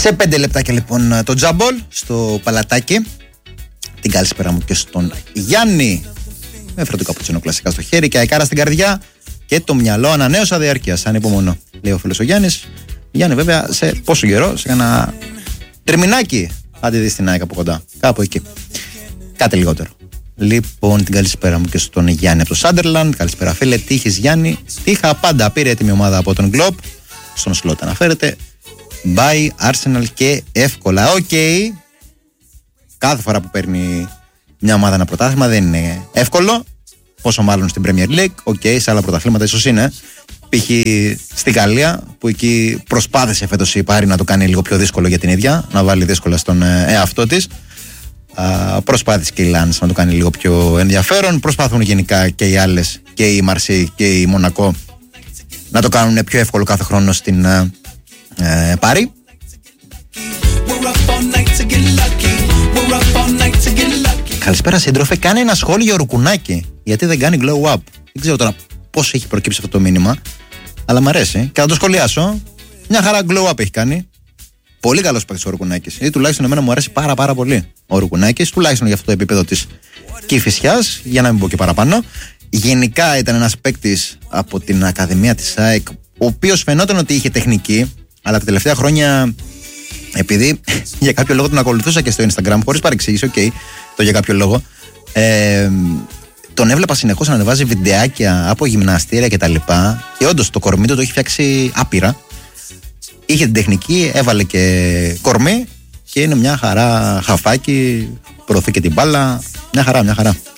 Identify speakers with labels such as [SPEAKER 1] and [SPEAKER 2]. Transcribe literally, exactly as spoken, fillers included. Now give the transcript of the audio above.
[SPEAKER 1] Σε πέντε λεπτάκια λοιπόν το τζάμπολ στο παλατάκι. Την καλησπέρα μου και στον Γιάννη. Έφερα το καπουτσίνο κλασικά στο χέρι και αεκάρα στην καρδιά και το μυαλό ανανέωσα διαρκείας. Ανυπομονώ, λέει ο φίλος ο Γιάννης. Γιάννη, βέβαια, σε πόσο καιρό, σε ένα τριμινάκι. Άντε δεις την ΑΕΚ από κοντά. Κάπου εκεί. Κάτι λιγότερο. Λοιπόν, την καλησπέρα μου και στον Γιάννη από το Σάντερλαντ. Καλησπέρα, φίλε. Τι είχες, Γιάννη? Τι είχα πάντα. Πήρε έτοιμη ομάδα από τον Γκλόπ. Στον σλότ αναφέρεται. Μπάι, Arsenal και εύκολα. Οκ. Okay. Κάθε φορά που παίρνει μια ομάδα ένα πρωτάθλημα δεν είναι εύκολο. Πόσο μάλλον στην Premier League. Οκ, okay, σε άλλα πρωταθλήματα ίσως είναι. Π.χ. στη Γαλλία, που εκεί προσπάθησε φέτος η Πάρη να το κάνει λίγο πιο δύσκολο για την ίδια, να βάλει δύσκολα στον εαυτό της. Α, προσπάθησε και η Λάνς να το κάνει λίγο πιο ενδιαφέρον. Προσπαθούν γενικά και οι άλλες, και η Μαρσέη και η Μονακό, να το κάνουν πιο εύκολο κάθε χρόνο στην ε, ε, Πάρη. Καλησπέρα, σύντροφε. Κάνε ένα σχόλιο για Ρουκουνάκι. Γιατί δεν κάνει glow up? Δεν ξέρω τώρα πώς έχει προκύψει αυτό το μήνυμα, αλλά μ' αρέσει και θα το σχολιάσω. Μια χαρά glow up έχει κάνει. Πολύ καλός παίκτης ο Ρουκουνάκης. Ή τουλάχιστον εμένα μου αρέσει πάρα πάρα πολύ ο Ρουκουνάκης, τουλάχιστον για αυτό το επίπεδο της Κηφισιάς, για να μην πω και παραπάνω. Γενικά ήταν ένας παίκτης από την Ακαδημία της ΑΕΚ, ο οποίος φαινόταν ότι είχε τεχνική, αλλά τα τελευταία χρόνια, επειδή για κάποιο λόγο τον ακολουθούσα και στο Instagram, χωρίς παρεξήγηση, οκ, okay, το για κάποιο λόγο, ε, τον έβλεπα συνεχώς να ανεβάζει βιντεάκια από γυμναστήρια κτλ. Και όντως το κορμί του το έχει φτιάξει άπειρα. Είχε την τεχνική, έβαλε και κορμί και είναι μια χαρά χαφάκι, προωθεί και την μπάλα. Μια χαρά, μια χαρά.